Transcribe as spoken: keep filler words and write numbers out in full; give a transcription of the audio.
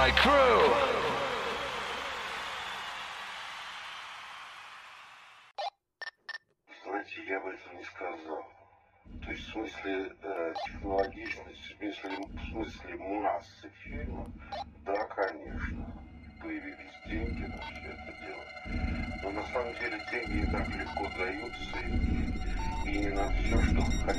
my crew. Знаете, я бы этого не сказал. То есть в смысле э, технологичность, в смысле, в смысле массы фильмов, да, конечно, появились деньги на все это дело. Но на самом деле деньги не так легко даются, и, и не на все, что хотят.